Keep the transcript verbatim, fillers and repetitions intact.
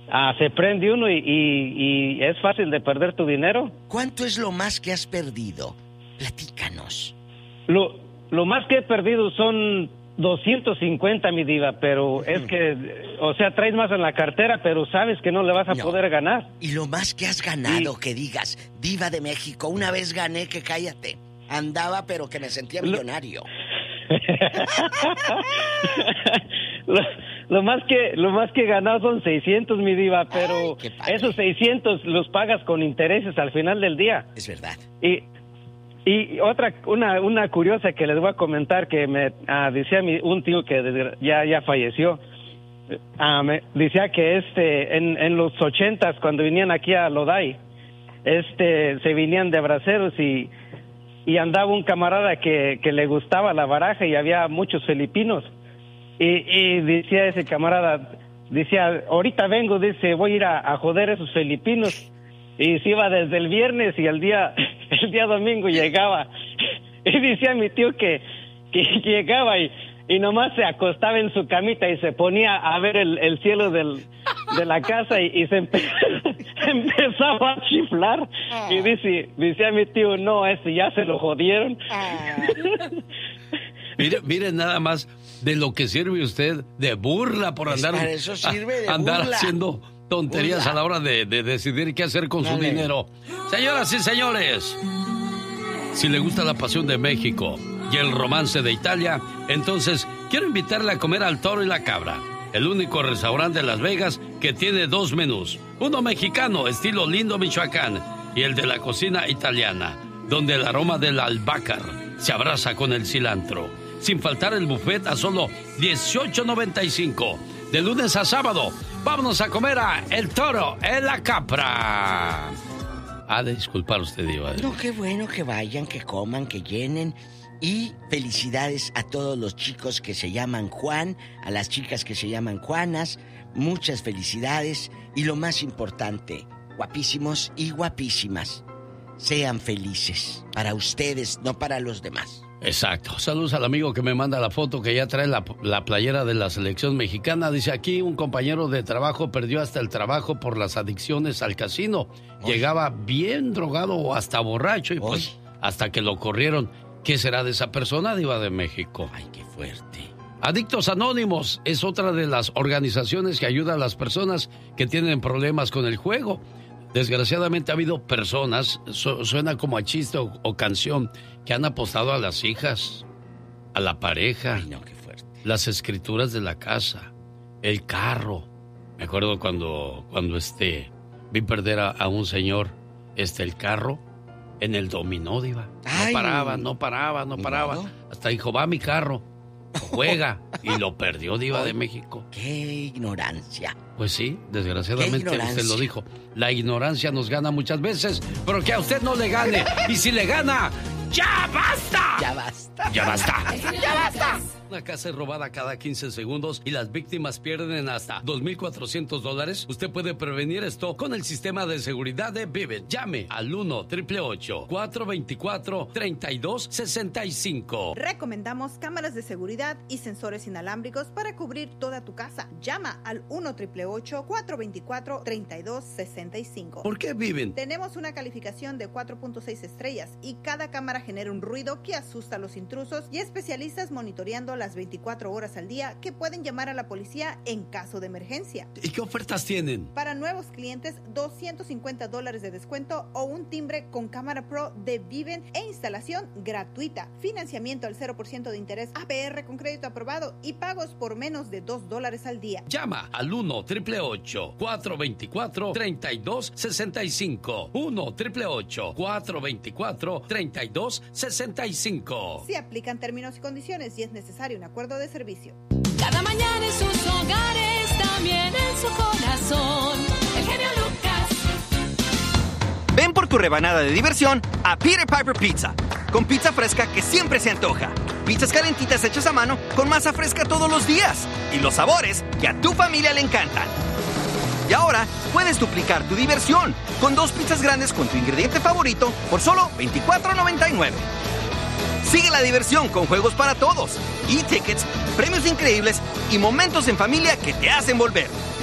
ah, se prende uno y, y, y es fácil de perder tu dinero. ¿Cuánto es lo más que has perdido? Platícanos. Lo, lo más que he perdido son doscientos cincuenta, mi diva, pero uh-huh. es que, o sea, traes más en la cartera, pero sabes que no le vas a no. poder ganar. Y lo más que has ganado, y... que digas, Diva de México, una vez gané, que cállate. Andaba, pero que me sentía millonario. lo, lo más que lo más que he ganado son seiscientos, mi diva, pero ay, esos seiscientos los pagas con intereses al final del día. Es verdad. Y Y otra, una una curiosa que les voy a comentar, que me ah, decía mi, un tío que ya ya falleció, ah, me decía que este en, en los ochentas, cuando venían aquí a Lodi, este se venían de braceros y, y andaba un camarada que, que le gustaba la baraja y había muchos filipinos. Y, y decía ese camarada, decía, ahorita vengo, dice, voy a ir a, a joder a esos filipinos. Y se iba desde el viernes y el día el día domingo llegaba. Y decía mi tío que, que llegaba y, y nomás se acostaba en su camita y se ponía a ver el, el cielo del, de la casa y, y se empe, empezaba a chiflar. Ah. Y dice, decía mi tío, no, ese ya se lo jodieron. Ah. Mire, mire nada más de lo que sirve usted de burla por andar, para eso sirve de a, andar burla. haciendo tonterías burla. A la hora de, de decidir qué hacer con Dale. Su dinero. Señoras y señores, si le gusta la pasión de México y el romance de Italia, entonces quiero invitarle a comer al Toro y la Cabra, el único restaurante de Las Vegas que tiene dos menús, uno mexicano estilo Lindo, Michoacán, y el de la cocina italiana, donde el aroma del albácar se abraza con el cilantro, sin faltar el buffet a solo dieciocho noventa y cinco. De lunes a sábado, vámonos a comer a El Toro en la Capra. Ah, de disculpar usted, Diva. No, qué bueno que vayan, que coman, que llenen. Y felicidades a todos los chicos que se llaman Juan, a las chicas que se llaman Juanas. Muchas felicidades. Y lo más importante, guapísimos y guapísimas, sean felices. Para ustedes, no para los demás. Exacto. Saludos al amigo que me manda la foto, que ya trae la, la playera de la selección mexicana. Dice aquí, un compañero de trabajo perdió hasta el trabajo por las adicciones al casino. Oy. Llegaba bien drogado o hasta borracho y Oy. Pues hasta que lo corrieron. ¿Qué será de esa persona, Diva de México? Ay, qué fuerte. Adictos Anónimos es otra de las organizaciones que ayuda a las personas que tienen problemas con el juego. Desgraciadamente ha habido personas, su, suena como a chiste o, o canción, que han apostado a las hijas, a la pareja, Ay, no, qué fuerte. Las escrituras de la casa, el carro. Me acuerdo cuando, cuando este, vi perder a, a un señor este, el carro en el dominó, Diva. Ay. No paraba, no paraba, no paraba. ¿No? Hasta dijo, va mi carro, juega. Y lo perdió, Diva de México. ¡Qué ignorancia! Pues sí, desgraciadamente usted lo dijo. La ignorancia nos gana muchas veces, pero que a usted no le gane. Y si le gana, ¡ya basta! ¡Ya basta! ¡Ya basta! ¡Ya basta! Una casa es robada cada quince segundos y las víctimas pierden hasta dos mil cuatrocientos dólares. Usted puede prevenir esto con el sistema de seguridad de Vivint. Llame al uno, ocho ocho ocho, cuatro dos cuatro, tres dos seis cinco. Recomendamos cámaras de seguridad y sensores inalámbricos para cubrir toda tu casa. Llama al uno, ocho ocho ocho, cuatro dos cuatro, tres dos seis cinco. ¿Por qué Vivint? Tenemos una calificación de cuatro punto seis estrellas y cada cámara genera un ruido que asusta a los intrusos y especialistas monitoreando las veinticuatro horas al día que pueden llamar a la policía en caso de emergencia. ¿Y qué ofertas tienen? Para nuevos clientes, doscientos cincuenta dólares de descuento o un timbre con cámara pro de Vivint e instalación gratuita. Financiamiento al cero por ciento de interés A P R con crédito aprobado y pagos por menos de dos dólares al día. Llama al uno, ocho ocho ocho, cuatro dos cuatro, tres dos seis cinco. uno, ocho ocho ocho, cuatro dos cuatro, tres dos seis cinco. Si aplican términos y condiciones y es necesario un acuerdo de servicio. Cada mañana en sus hogares, también en su corazón. El genio Lucas. Ven por tu rebanada de diversión a Peter Piper Pizza. Con pizza fresca que siempre se antoja. Pizzas calentitas hechas a mano con masa fresca todos los días. Y los sabores que a tu familia le encantan. Y ahora puedes duplicar tu diversión con dos pizzas grandes con tu ingrediente favorito por solo veinticuatro noventa y nueve. Sigue la diversión con juegos para todos, e-tickets, premios increíbles y momentos en familia que te hacen volver.